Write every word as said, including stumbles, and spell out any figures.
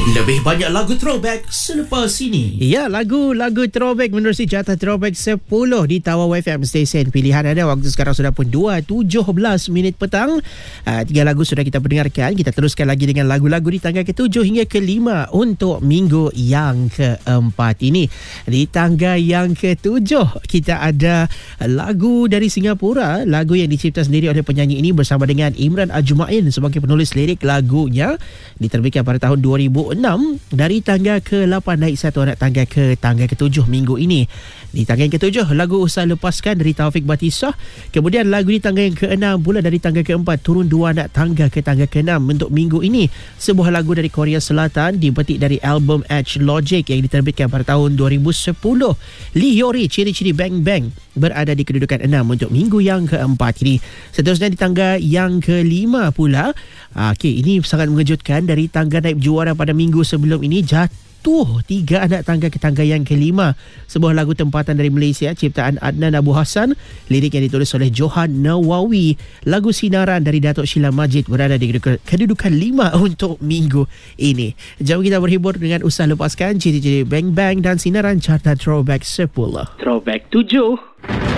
Lebih banyak lagu throwback selepas ini. Ya, lagu-lagu throwback menerusi jatah throwback sepuluh di Tawau F M stesen pilihan anda. Waktu sekarang sudah pun dua tujuh belas minit petang. Uh, tiga lagu sudah kita pendengarkan. Kita teruskan lagi dengan lagu-lagu di tangga ketujuh hingga kelima untuk minggu yang keempat ini. Di tangga yang ketujuh kita ada lagu dari Singapura, lagu yang dicipta sendiri oleh penyanyi ini bersama dengan Imran Ajumain sebagai penulis lirik lagunya. Diterbitkan pada tahun dua ribu enam. Dari tangga ke lapan naik satu anak tangga ke tangga ketujuh minggu ini. Di tangga yang ketujuh, lagu Usah Lepaskan dari Taufik Batisah. Kemudian lagu di tangga yang keenam pula dari tangga keempat turun dua anak tangga ke tangga keenam untuk minggu ini. Sebuah lagu dari Korea Selatan dipetik dari album Edge Logic yang diterbitkan pada tahun dua ribu sepuluh. Lee Hyori, Ciri-Ciri Bang Bang berada di kedudukan enam untuk minggu yang keempat ini. Seterusnya di tangga yang kelima pula. Okey, ini sangat mengejutkan. Dari tangga naib juara pada minggu sebelum ini, jatuh tiga anak tangga ke tangga yang kelima. Sebuah lagu tempatan dari Malaysia ciptaan Adnan Abu Hassan, lirik yang ditulis oleh Johan Nawawi. Lagu Sinaran dari Datuk Sheila Majid berada di kedudukan, kedudukan lima untuk minggu ini. Jom kita berhibur dengan Usah Lepaskan, Ciri-Ciri Bang Bang dan Sinaran carta Throwback sepuluh. Throwback tujuh.